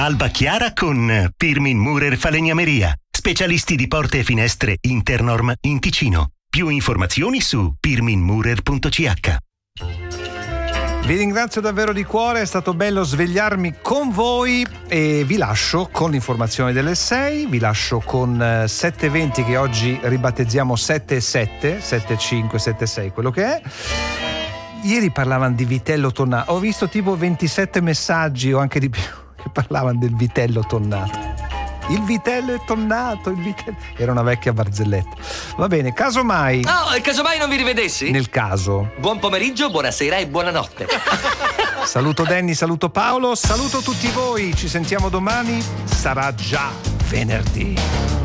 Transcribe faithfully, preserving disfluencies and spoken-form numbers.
alba chiara con Pirmin Murer Falegnameria. Specialisti di porte e finestre Internorm in Ticino. Più informazioni su pirmin murer punto c h. Vi ringrazio davvero di cuore, è stato bello svegliarmi con voi e vi lascio con l'informazione delle sei, vi lascio con sette venti che oggi ribattezziamo sette sette, sette cinque, sette sei, quello che è. Ieri parlavano di vitello tonnato, ho visto tipo ventisette messaggi o anche di più che parlavano del vitello tonnato. Il vitello è tonnato, il vitello... Era una vecchia barzelletta. Va bene, casomai... Oh, casomai non vi rivedessi? Nel caso. Buon pomeriggio, buonasera e buonanotte. Saluto Danny, saluto Paolo, saluto tutti voi. Ci sentiamo domani. Sarà già venerdì.